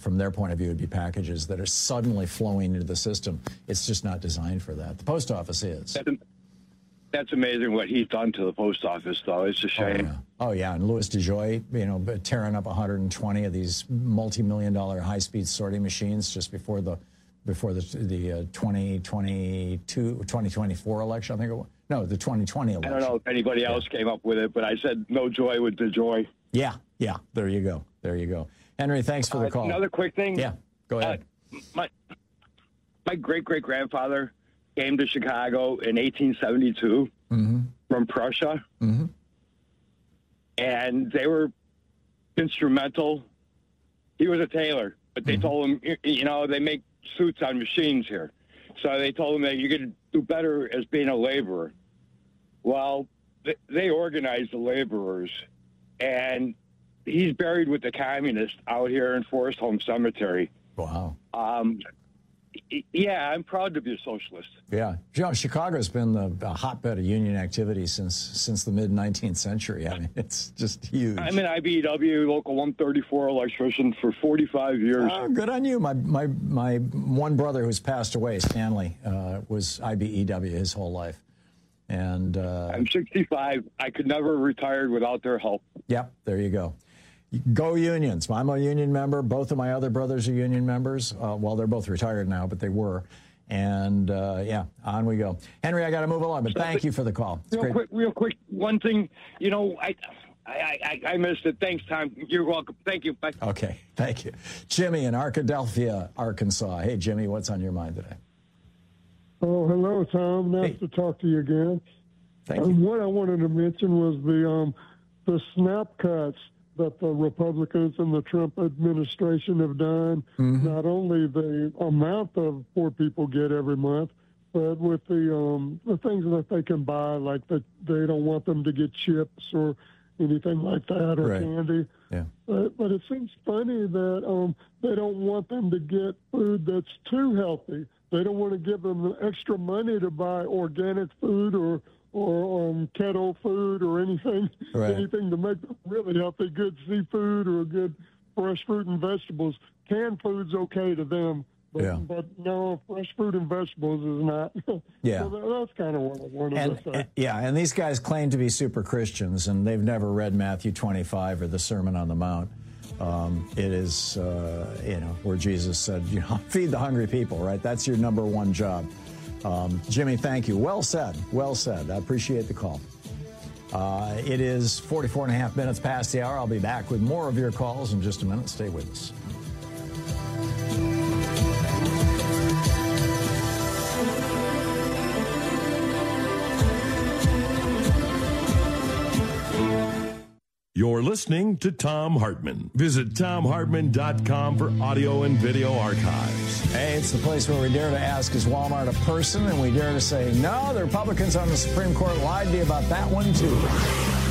from their point of view, would be packages that are suddenly flowing into the system. It's just not designed for that. The post office is. That's amazing what he's done to the post office, though. It's a shame. Oh, yeah. And Louis DeJoy, tearing up 120 of these multi-million-dollar high-speed sorting machines just before the 2024 election, I think it was. No, the 2020 election. I don't know if anybody else came up with it, but I said no joy with DeJoy. Yeah. There you go. Henry, thanks for the call. Another quick thing. Yeah, go ahead. My great-great-grandfather came to Chicago in 1872 from Prussia, and they were instrumental. He was a tailor, but they told him, they make suits on machines here. So they told him that you could do better as being a laborer. Well, they organized the laborers, and he's buried with the communists out here in Forest Home Cemetery. Wow. Yeah, I'm proud to be a socialist. Yeah. Chicago's been the hotbed of union activity since the mid-19th century. I mean, it's just huge. I'm an IBEW Local 134 electrician for 45 years. Oh, good on you. My one brother who's passed away, Stanley, was IBEW his whole life. And I'm 65. I could never have retired without their help. Yep, there you go. Go unions. I'm a union member. Both of my other brothers are union members. Well, they're both retired now, but they were. And, on we go. Henry, I got to move along, but thank you for the call. Real quick, one thing, I missed it. Thanks, Tom. You're welcome. Thank you. Bye. Okay, thank you. Jimmy in Arkadelphia, Arkansas. Hey, Jimmy, what's on your mind today? Oh, hello, Tom. Nice to talk to you again. Thank you. What I wanted to mention was the SNAP cuts that the Republicans and the Trump administration have done. Not only the amount of poor people get every month, but with the things that they can buy, like they don't want them to get chips or anything like that, or candy. Yeah. But it seems funny that they don't want them to get food that's too healthy. They don't want to give them extra money to buy organic food or keto food or anything to make them really healthy, good seafood or good fresh fruit and vegetables. Canned food's okay to them, but no, fresh fruit and vegetables is not. Yeah. So that's kind of what I wanted to say. And these guys claim to be super Christians, and they've never read Matthew 25 or the Sermon on the Mount. It is, where Jesus said, feed the hungry people, right? That's your number one job. Jimmy, thank you. Well said. I appreciate the call. It is 44 and a half minutes past the hour. I'll be back with more of your calls in just a minute. Stay with us. You're listening to Thom Hartmann. Visit ThomHartmann.com for audio and video archives. Hey, it's the place where we dare to ask, is Walmart a person? And we dare to say, no, the Republicans on the Supreme Court lied to you about that one, too.